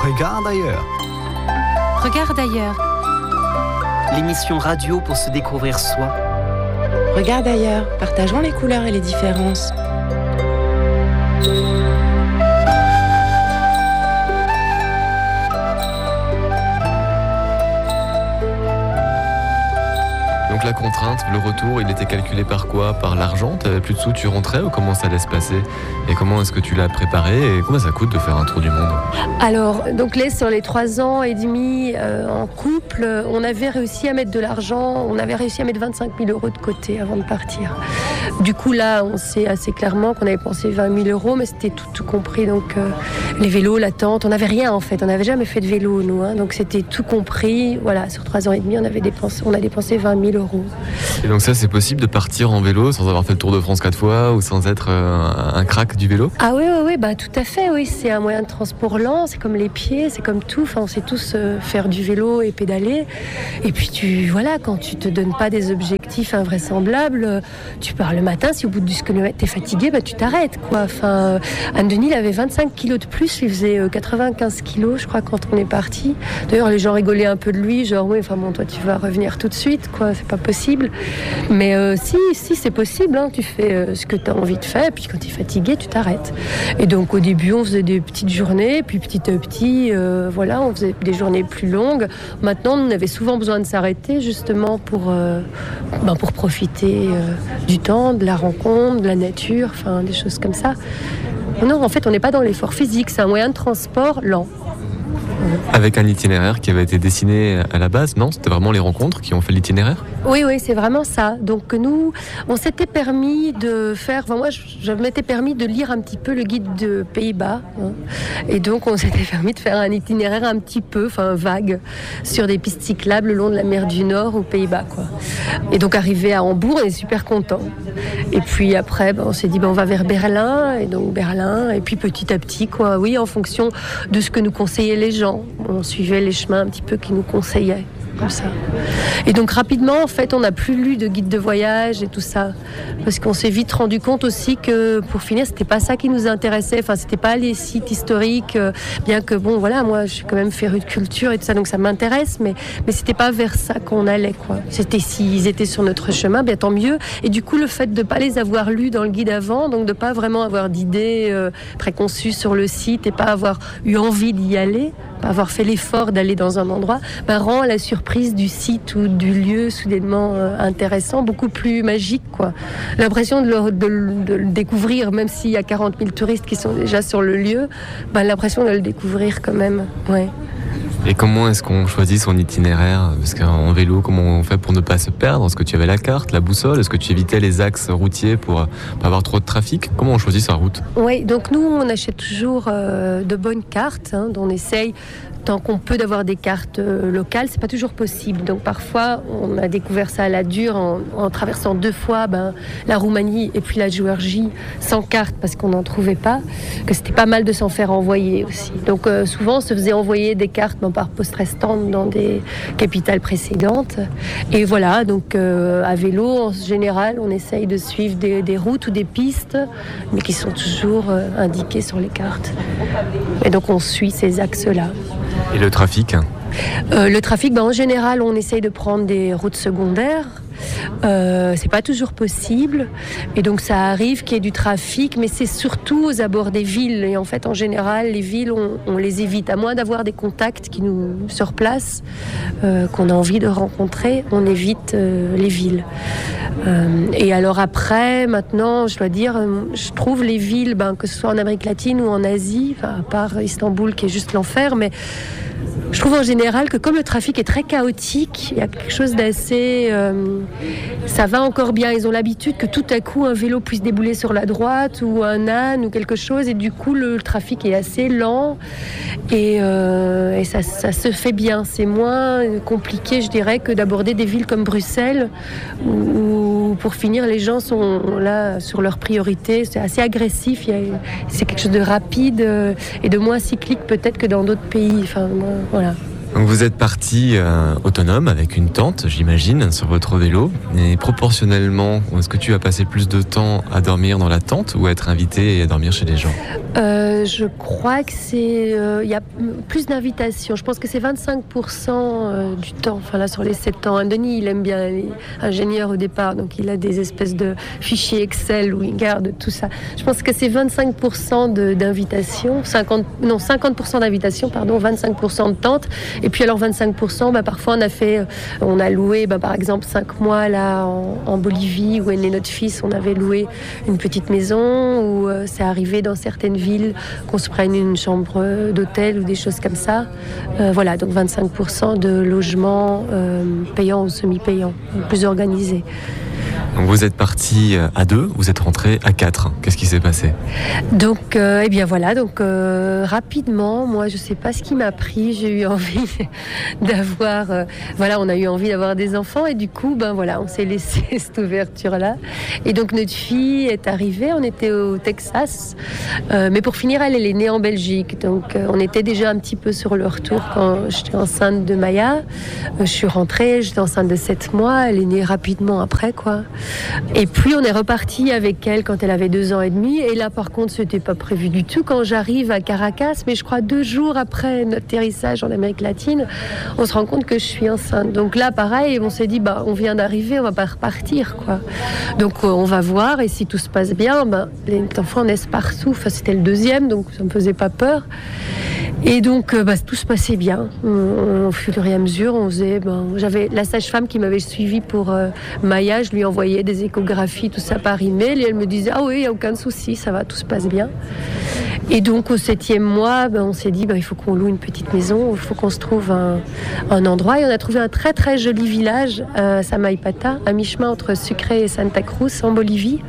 Regarde ailleurs. Regarde ailleurs. L'émission radio pour se découvrir soi. Regarde ailleurs, partageons les couleurs et les différences. Donc la contrainte, le retour, il était calculé par quoi? Par l'argent? T'avais plus de sous, tu rentrais ou comment ça allait se passer? Et comment est-ce que tu l'as préparé? Et combien ça coûte de faire un tour du monde? Alors, donc sur les 3 ans et demi en couple, on avait réussi à mettre de l'argent, on avait réussi à mettre 25 000 euros de côté avant de partir. Du coup, là, on sait assez clairement qu'on avait pensé 20 000 euros, mais c'était tout compris. Donc, les vélos, la tente, on n'avait rien en fait, on n'avait jamais fait de vélo, nous. Donc, c'était tout compris. Voilà, sur 3 ans et demi, on a dépensé 20 000 euros. Et donc ça, c'est possible de partir en vélo sans avoir fait le Tour de France 4 fois ou sans être un crack du vélo? Ah oui, tout à fait, oui. C'est un moyen de transport lent, c'est comme les pieds, c'est comme tout. Enfin, on sait tous faire du vélo et pédaler. Et puis, quand tu te donnes pas des objectifs invraisemblables, tu pars le matin, si au bout de 10 km t'es fatigué, tu t'arrêtes, quoi. Enfin, Anne-Denis, il avait 25 kilos de plus, il faisait 95 kilos, je crois, quand on est parti. D'ailleurs, les gens rigolaient un peu de lui, genre, oui, toi, tu vas revenir tout de suite, quoi, c'est pas possible. Mais si, c'est possible, hein. Tu fais ce que tu as envie de faire, et puis quand tu es fatigué, tu t'arrêtes. Et donc au début, on faisait des petites journées, puis petit à petit, on faisait des journées plus longues. Maintenant, on avait souvent besoin de s'arrêter, justement, pour profiter du temps, de la rencontre, de la nature, enfin des choses comme ça. Non, en fait, on n'est pas dans l'effort physique, c'est un moyen de transport lent. Avec un itinéraire qui avait été dessiné à la base, non? C'était vraiment les rencontres qui ont fait l'itinéraire? Oui, c'est vraiment ça. Donc nous, on s'était permis de faire... moi, je m'étais permis de lire un petit peu le guide de Pays-Bas. Et donc, on s'était permis de faire un itinéraire un petit peu, vague, sur des pistes cyclables le long de la mer du Nord aux Pays-Bas, quoi. Et donc, arrivé à Hambourg, on est super contents. Et puis après, on s'est dit, on va vers Berlin. Et donc, Berlin. Et puis, petit à petit, quoi. Oui, en fonction de ce que nous conseillaient les gens. On suivait les chemins un petit peu qui nous conseillaient, comme ça. Et donc rapidement, en fait, on n'a plus lu de guide de voyage et tout ça, parce qu'on s'est vite rendu compte aussi que, pour finir, c'était pas ça qui nous intéressait. Enfin, c'était pas les sites historiques, bien que moi, je suis quand même férue de culture et tout ça, donc ça m'intéresse, mais c'était pas vers ça qu'on allait, quoi. C'était s'ils étaient sur notre chemin, bien tant mieux. Et du coup, le fait de pas les avoir lus dans le guide avant, donc de pas vraiment avoir d'idées préconçues sur le site et pas avoir eu envie d'y aller, pas avoir fait l'effort d'aller dans un endroit, rend la surprise du site ou du lieu soudainement intéressant, beaucoup plus magique, quoi. L'impression de le découvrir, même s'il y a 40 000 touristes qui sont déjà sur le lieu, l'impression de le découvrir quand même, ouais. Et comment est-ce qu'on choisit son itinéraire? Parce qu'en vélo, comment on fait pour ne pas se perdre? Est-ce que tu avais la carte, la boussole? Est-ce que tu évitais les axes routiers pour pas avoir trop de trafic? Comment on choisit sa route? Oui, donc nous, on achète toujours de bonnes cartes, dont on essaye, tant qu'on peut, d'avoir des cartes locales. C'est pas toujours possible. Donc parfois, on a découvert ça à la dure en traversant 2 fois la Roumanie et puis la Géorgie sans carte parce qu'on n'en trouvait pas, que c'était pas mal de s'en faire envoyer aussi. Donc souvent, on se faisait envoyer des cartes par poste restante dans des capitales précédentes. Et voilà, donc à vélo, en général, on essaye de suivre des routes ou des pistes, mais qui sont toujours indiquées sur les cartes. Et donc on suit ces axes-là. Et le trafic? Le trafic, en général, on essaye de prendre des routes secondaires. C'est pas toujours possible, et donc ça arrive qu'il y ait du trafic, mais c'est surtout aux abords des villes. Et en fait, en général, les villes, on les évite, à moins d'avoir des contacts qui nous sur place, qu'on a envie de rencontrer, on évite les villes. Et alors après, maintenant, je dois dire, je trouve les villes, que ce soit en Amérique latine ou en Asie, à part Istanbul qui est juste l'enfer, mais je trouve en général que comme le trafic est très chaotique, il y a quelque chose d'assez... ça va encore bien. Ils ont l'habitude que tout à coup un vélo puisse débouler sur la droite ou un âne ou quelque chose, et du coup le trafic est assez lent et ça se fait bien. C'est moins compliqué, je dirais, que d'aborder des villes comme Bruxelles où pour finir les gens sont là sur leurs priorités. C'est assez agressif, c'est quelque chose de rapide et de moins cyclique peut-être que dans d'autres pays. Enfin, voilà. Donc vous êtes parti autonome avec une tente, j'imagine, sur votre vélo. Et proportionnellement, est-ce que tu as passé plus de temps à dormir dans la tente ou à être invité et à dormir chez les gens ? Je crois que il y a plus d'invitations. Je pense que c'est 25% du temps. Enfin là, sur les 7 ans. Denis, il aime bien, il est ingénieur au départ, donc il a des espèces de fichiers Excel où il garde tout ça. Je pense que c'est 25% d'invitations, 50% d'invitations, 25% de tentes. Et puis alors 25%, parfois on a loué, par exemple 5 mois là en Bolivie où est né notre fils, on avait loué une petite maison où c'est arrivé dans certaines villes qu'on se prenne une chambre d'hôtel ou des choses comme ça. Voilà, donc 25% de logements payants ou semi-payants, plus organisés. Donc vous êtes parti à 2, vous êtes rentré à 4. Qu'est-ce qui s'est passé ? Donc, rapidement, moi, je sais pas ce qui m'a pris. J'ai eu envie d'avoir, on a eu envie d'avoir des enfants et du coup, on s'est laissé cette ouverture-là. Et donc notre fille est arrivée. On était au Texas, mais pour finir, elle est née en Belgique. Donc, on était déjà un petit peu sur le retour quand j'étais enceinte de Maya. Je suis rentrée, j'étais enceinte de 7 mois. Elle est née rapidement après, quoi. Et puis on est reparti avec elle quand elle avait 2 ans et demi. Et là par contre c'était pas prévu du tout. Quand j'arrive à Caracas, mais je crois 2 jours après notre atterrissage en Amérique latine, on se rend compte que je suis enceinte. Donc là pareil, on s'est dit on vient d'arriver, on va pas repartir, quoi. Donc on va voir et si tout se passe bien, les enfants naissent partout. Enfin c'était le 2e, donc ça me faisait pas peur. Et donc tout se passait bien. Au fur et à mesure, on faisait. J'avais la sage-femme qui m'avait suivie pour Maya, je lui envoyais des échographies, tout ça par email, et elle me disait ah oui, il n'y a aucun souci, ça va, tout se passe bien. Et donc au 7e mois, on s'est dit il faut qu'on loue une petite maison, il faut qu'on se trouve un endroit. Et on a trouvé un très très joli village, Samaipata, à mi-chemin entre Sucre et Santa Cruz en Bolivie.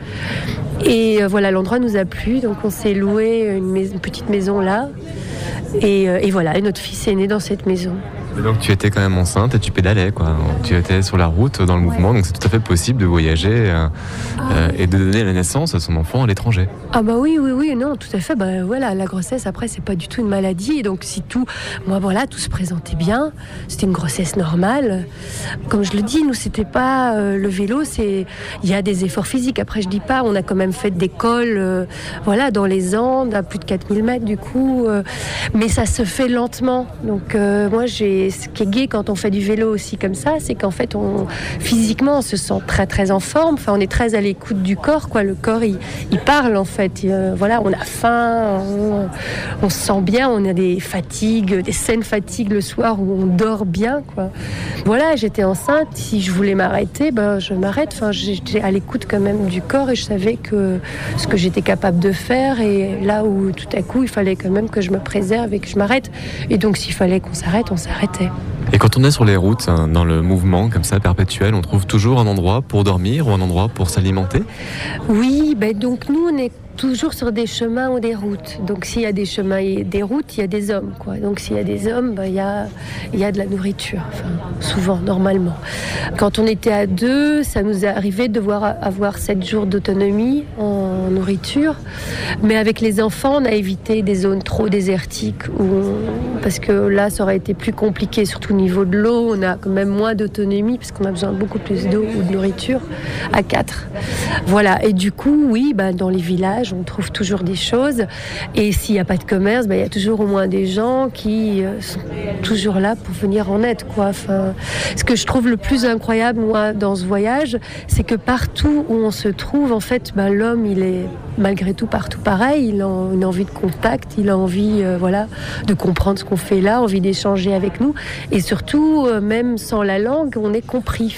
Et l'endroit nous a plu, donc on s'est loué une petite maison là. Et voilà, et notre fils est né dans cette maison. Et donc tu étais quand même enceinte et tu pédalais, quoi. Tu étais sur la route, dans le mouvement, donc c'est tout à fait possible de voyager et de donner la naissance à son enfant à l'étranger. Ah oui, non, tout à fait. La grossesse, après, c'est pas du tout une maladie. Et donc si tout se présentait bien, c'était une grossesse normale. Comme je le dis, nous, c'était pas le vélo, il y a des efforts physiques. Après, je dis pas, on a quand même fait des cols, dans les Andes, à plus de 4000 mètres, du coup. Mais ça se fait lentement. Donc moi, ce qui est gai quand on fait du vélo aussi comme ça, c'est qu'en fait, physiquement, on se sent très très en forme. Enfin, on est très à l'écoute du corps, quoi. Le corps, il parle en fait. On a faim, on se sent bien. On a des fatigues, des saines fatigues le soir où on dort bien, quoi. Voilà, j'étais enceinte. Si je voulais m'arrêter, je m'arrête. Enfin, j'étais à l'écoute quand même du corps et je savais ce que j'étais capable de faire. Et là où tout à coup, il fallait quand même que je me préserve et que je m'arrête. Et donc, s'il fallait qu'on s'arrête, on s'arrêtait. Et quand on est sur les routes, dans le mouvement comme ça perpétuel, on trouve toujours un endroit pour dormir ou un endroit pour s'alimenter ? Oui, donc nous on est toujours sur des chemins ou des routes. Donc s'il y a des chemins et des routes, il y a des hommes, quoi. Donc s'il y a des hommes, il y a de la nourriture, souvent, normalement. Quand on était à 2, ça nous est arrivé de devoir avoir 7 jours d'autonomie en nourriture. Mais avec les enfants, on a évité des zones trop désertiques parce que là, ça aurait été plus compliqué, surtout au niveau de l'eau. On a quand même moins d'autonomie parce qu'on a besoin de beaucoup plus d'eau ou de nourriture à 4. Voilà. Et du coup, oui, dans les villages, on trouve toujours des choses. Et s'il n'y a pas de commerce, il y a toujours au moins des gens qui sont toujours là pour venir en aide, quoi. Ce que je trouve le plus incroyable, moi, dans ce voyage, c'est que partout où on se trouve, en fait, l'homme, il est malgré tout partout pareil. Il a une envie de contact, il a envie de comprendre ce qu'on fait là, envie d'échanger avec nous. Et surtout, même sans la langue, on est compris.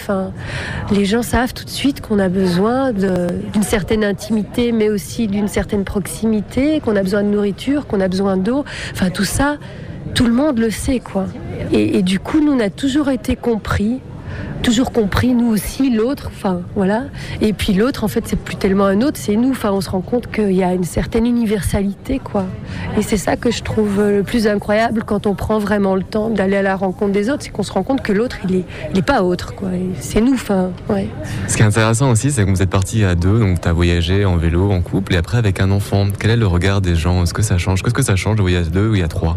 Les gens savent tout de suite qu'on a besoin d'une certaine intimité, mais aussi d'une certaine proximité, qu'on a besoin de nourriture, qu'on a besoin d'eau. Tout ça, tout le monde le sait, quoi. Et du coup, nous, on a toujours été compris. toujours compris, nous aussi, l'autre, enfin voilà. Et puis l'autre, en fait, c'est plus tellement un autre, c'est nous. Enfin, on se rend compte qu'il y a une certaine universalité, quoi. Et c'est ça que je trouve le plus incroyable quand on prend vraiment le temps d'aller à la rencontre des autres, c'est qu'on se rend compte que l'autre, il est pas autre, quoi. Et c'est nous, enfin, ouais. Ce qui est intéressant aussi, c'est que vous êtes partis à deux, donc tu as voyagé en vélo, en couple, et après avec un enfant. Quel est le regard des gens? Est-ce que ça change? Qu'est-ce que ça change de voyager à deux ou à trois?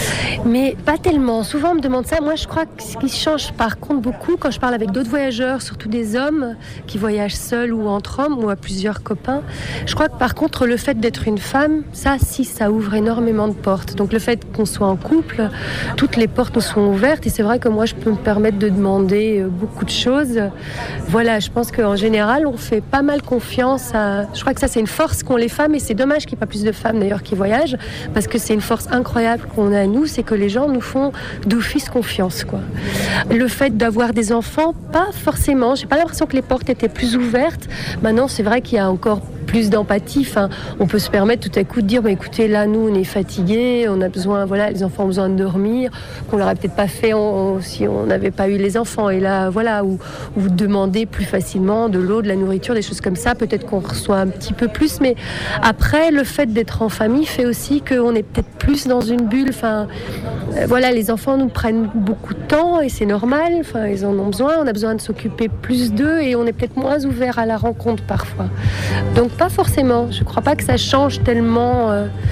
Mais pas tellement. Souvent, on me demande ça. Moi, je crois que ce qui change par contre beaucoup, quand je parle avec d'autres voyageurs, surtout des hommes qui voyagent seuls ou entre hommes ou à plusieurs copains, je crois que par contre, le fait d'être une femme, ça ouvre énormément de portes. Donc le fait qu'on soit en couple, toutes les portes nous sont ouvertes. Et c'est vrai que moi, je peux me permettre de demander beaucoup de choses. Voilà, je pense qu'en général, on fait pas mal confiance à... Je crois que ça, c'est une force qu'ont les femmes. Et c'est dommage qu'il n'y ait pas plus de femmes d'ailleurs qui voyagent, parce que c'est une force incroyable qu'on a à nous, c'est que les gens nous font d'office confiance, quoi. Le fait d'avoir des enfants, pas forcément. J'ai pas l'impression que les portes étaient plus ouvertes. Maintenant, c'est vrai qu'il y a encore plus d'empathie. Enfin, on peut se permettre tout à coup de dire, écoutez, là, nous, on est fatigués, on a besoin, voilà, les enfants ont besoin de dormir, qu'on l'aurait peut-être pas fait si on n'avait pas eu les enfants. Et là, voilà, ou demander plus facilement de l'eau, de la nourriture, des choses comme ça. Peut-être qu'on reçoit un petit peu plus, mais après, le fait d'être en famille fait aussi qu'on est peut-être plus dans une bulle. Enfin, voilà, les enfants nous prennent beaucoup de temps et c'est normal. Enfin, ils en ont besoin. On a besoin de s'occuper plus d'eux et on est peut-être moins ouvert à la rencontre parfois. Donc pas forcément. Je crois pas que ça change tellement.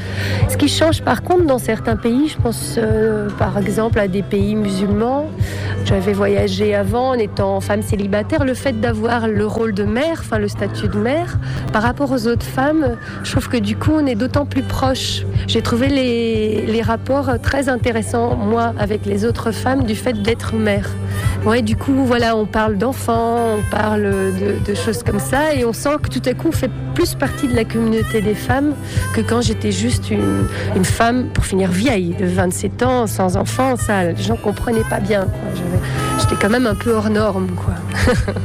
Ce qui change par contre dans certains pays, je pense par exemple à des pays musulmans. J'avais voyagé avant en étant femme célibataire. Le fait d'avoir le rôle de mère, enfin le statut de mère, par rapport aux autres femmes, je trouve que du coup on est d'autant plus proches. J'ai trouvé les rapports très intéressants, moi, avec les autres femmes, du fait d'être mère. Ouais, du coup, voilà, on parle d'enfants, on parle de choses comme ça, et on sent que tout à coup, on fait plus partie de la communauté des femmes que quand j'étais juste une femme, pour finir vieille, de 27 ans, sans enfants. Ça, les gens comprenaient pas bien, quoi. J'étais quand même un peu hors norme, quoi.